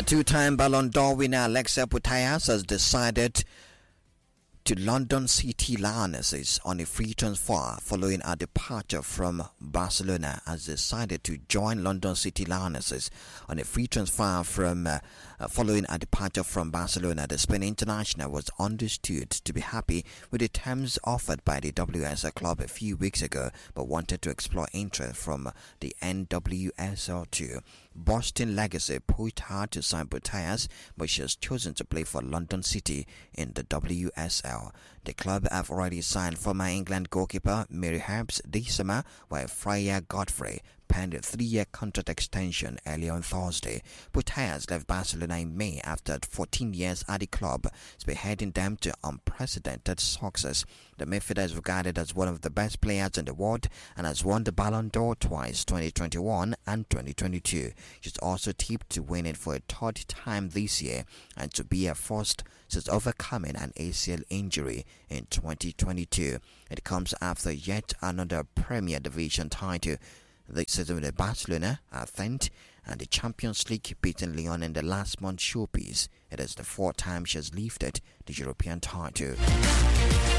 Two-time Ballon d'Or winner Alexia Putellas has decided to London City Lionesses on a free transfer following her departure from Barcelona. Has decided to join London City Lionesses on a free transfer from following her departure from Barcelona. The Spain international was understood to be happy with the terms offered by the WSL club a few weeks ago, but wanted to explore interest from the NWSL too. Boston Legacy pushed hard to sign Putellas, but she has chosen to play for London City in the WSL. The club have already signed former England goalkeeper Mary Herbst this summer, while Freya Godfrey penned a 3-year contract extension earlier on Thursday. Putellas left Barcelona in May after 14 years at the club, spearheading them to unprecedented success. The midfielder is regarded as one of the best players in the world and has won the Ballon d'Or twice, 2021 and 2022. She's also tipped to win it for a third time this year and to be her first since overcoming an ACL injury in 2022. It comes after yet another Premier Division title. The season with Barcelona, Athens, and the Champions League, beating Lyon in the last month's showpiece. It is the fourth time she has lifted the European title.